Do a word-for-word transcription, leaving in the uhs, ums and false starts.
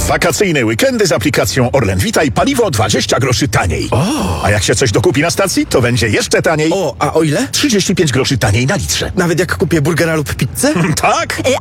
Wakacyjne weekendy z aplikacją Orlen Vita i paliwo dwadzieścia groszy taniej. O! A jak się coś dokupi na stacji, to będzie jeszcze taniej. O, a o ile? trzydzieści pięć groszy taniej na litrze. Nawet jak kupię burgera lub pizzę? Tak?